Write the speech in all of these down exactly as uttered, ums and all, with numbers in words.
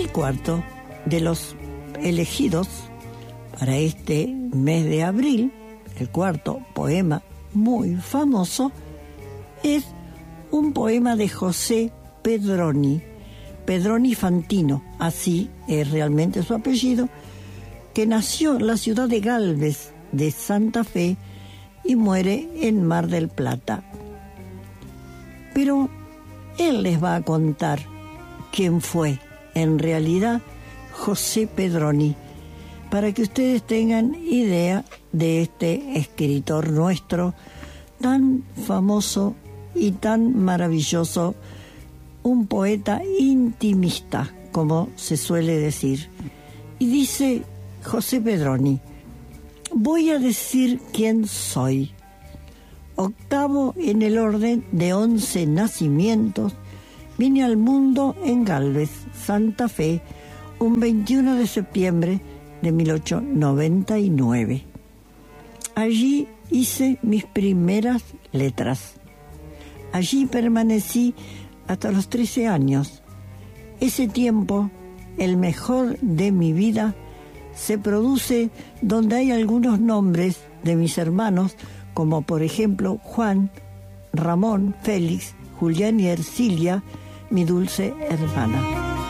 El cuarto de los elegidos para este mes de abril, el cuarto poema muy famoso, es un poema de José Pedroni, Pedroni Fantino, así es realmente su apellido, que nació en la ciudad de Gálvez de Santa Fe y muere en Mar del Plata. Pero él les va a contar quién fue en realidad José Pedroni, para que ustedes tengan idea de este escritor nuestro tan famoso y tan maravilloso, un poeta intimista, como se suele decir. Y dice José Pedroni: voy a decir quién soy. Octavo en el orden de once nacimientos, vine al mundo en Gálvez, Santa Fe, un veintiuno de septiembre de mil ochocientos noventa y nueve. Allí hice mis primeras letras. Allí permanecí hasta los trece años. Ese tiempo, el mejor de mi vida, se produce donde hay algunos nombres de mis hermanos, como por ejemplo Juan, Ramón, Félix, Julián y Ercilia, mi dulce hermana.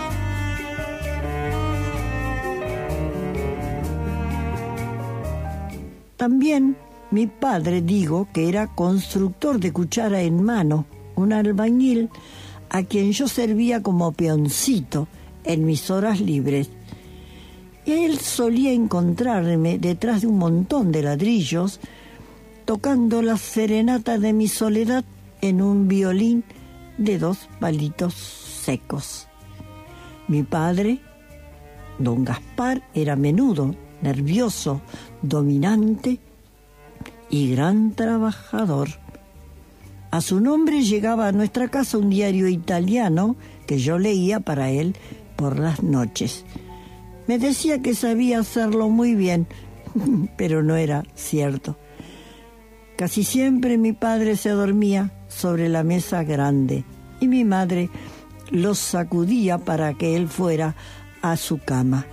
También mi padre, digo, que era constructor de cuchara en mano, un albañil a quien yo servía como peoncito en mis horas libres. Y él solía encontrarme detrás de un montón de ladrillos, tocando la serenata de mi soledad en un violín de dos palitos secos. Mi padre, don Gaspar, era menudo, nervioso, dominante y gran trabajador. A su nombre llegaba a nuestra casa un diario italiano que yo leía para él por las noches. Me decía que sabía hacerlo muy bien, pero no era cierto. Casi siempre mi padre se dormía sobre la mesa grande y mi madre lo sacudía para que él fuera a su cama.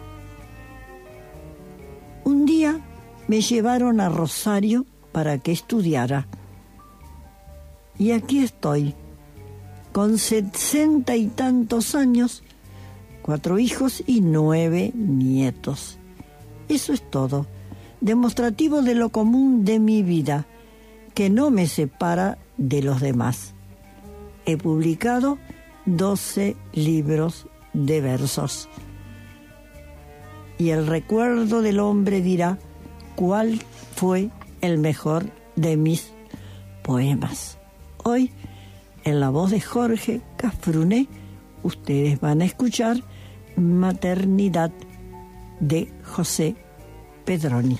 Un día me llevaron a Rosario para que estudiara. Y aquí estoy, con sesenta y tantos años, cuatro hijos y nueve nietos. Eso es todo, demostrativo de lo común de mi vida, que no me separa de los demás. He publicado doce libros de versos. Y el recuerdo del hombre dirá cuál fue el mejor de mis poemas. Hoy, en la voz de Jorge Cafrune, ustedes van a escuchar Maternidad de José Pedroni.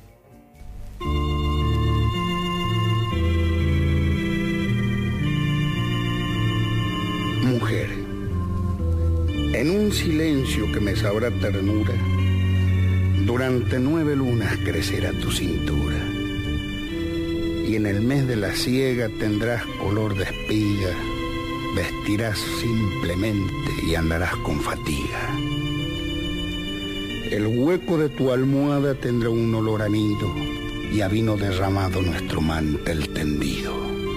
Mujer, en un silencio que me sabrá ternura, durante nueve lunas crecerá tu cintura, y en el mes de la siega tendrás color de espiga, vestirás simplemente y andarás con fatiga. El hueco de tu almohada tendrá un olor a nido y a vino derramado nuestro mantel tendido.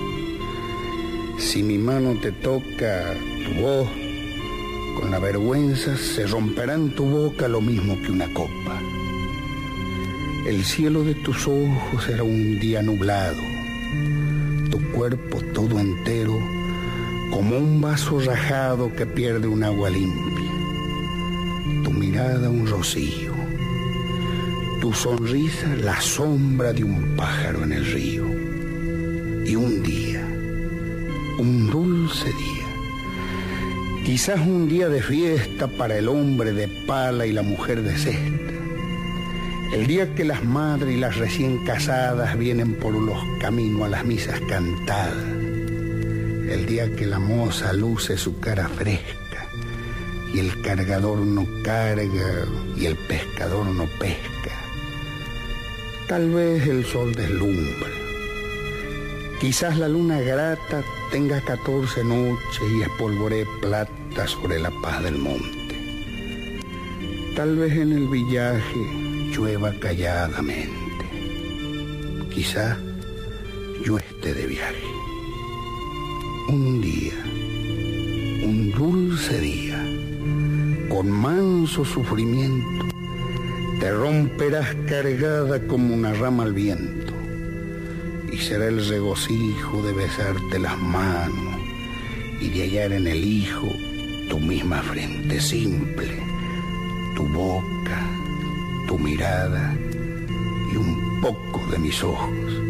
Si mi mano te toca tu voz, con la vergüenza se romperá en tu boca lo mismo que una copa. El cielo de tus ojos será un día nublado, tu cuerpo todo entero como un vaso rajado que pierde un agua limpia, tu mirada un rocío, tu sonrisa la sombra de un pájaro en el río. Y un día, un dulce día, quizás un día de fiesta para el hombre de pala y la mujer de cesta. El día que las madres y las recién casadas vienen por los caminos a las misas cantadas. El día que la moza luce su cara fresca y el cargador no carga y el pescador no pesca. Tal vez el sol deslumbre. Quizás la luna grata tenga catorce noches y espolvoree plata sobre la paz del monte. Tal vez en el villaje llueva calladamente. Quizá yo esté de viaje. Un día, un dulce día, con manso sufrimiento, te romperás cargada como una rama al viento, y será el regocijo de besarte las manos y de hallar en el hijo tu misma frente simple, tu boca, tu mirada y un poco de mis ojos.